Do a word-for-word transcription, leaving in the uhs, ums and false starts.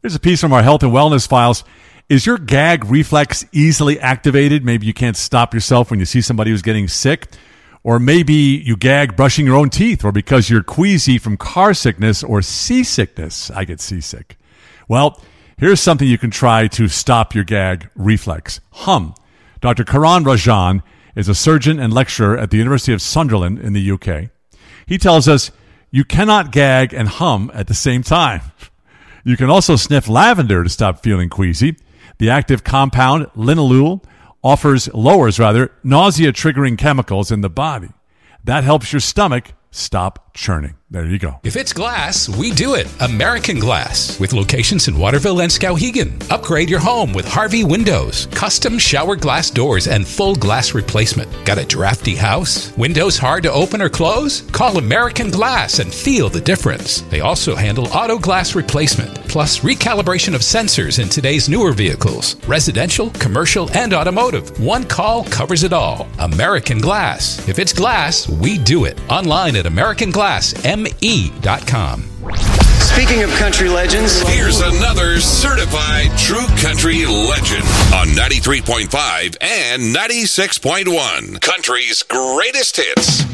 Here's a piece from our health and wellness files. Is your gag reflex easily activated? Maybe you can't stop yourself when you see somebody who's getting sick. Or maybe you gag brushing your own teeth, or because you're queasy from car sickness or seasickness. I get seasick. Well, here's something you can try to stop your gag reflex. Hum. Doctor Karan Rajan is a surgeon and lecturer at the University of Sunderland in the U K. He tells us you cannot gag and hum at the same time. You can also sniff lavender to stop feeling queasy. The active compound linalool offers lowers rather nausea-triggering chemicals in the body. That helps your stomach stop churning. There you go. If it's glass, we do it. American Glass, with locations in Waterville and Skowhegan. Upgrade your home with Harvey Windows, custom shower glass doors, and full glass replacement. Got a drafty house? Windows hard to open or close? Call American Glass and feel the difference. They also handle auto glass replacement, plus recalibration of sensors in today's newer vehicles, residential, commercial, and automotive. One call covers it all. American Glass. If it's glass, we do it. Online at american glass m e dot com. Speaking of country legends, here's another certified true country legend on ninety-three point five and ninety-six point one. Country's greatest hits.